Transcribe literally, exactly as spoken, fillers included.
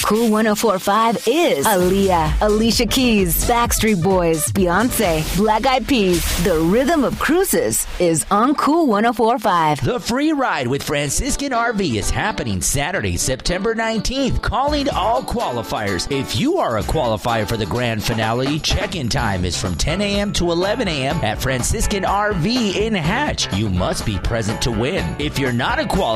Cool one oh four point five is Aaliyah, Alicia Keys, Backstreet Boys, Beyonce, Black Eyed Peas. The rhythm of cruises is on Cool one oh four point five. The free ride with Franciscan R V is happening Saturday, September nineteenth. Calling all qualifiers. If you are a qualifier for the grand finale, check-in time is from ten a.m. to eleven a.m. at Franciscan R V in Hatch. You must be present to win. If you're not a qualifier,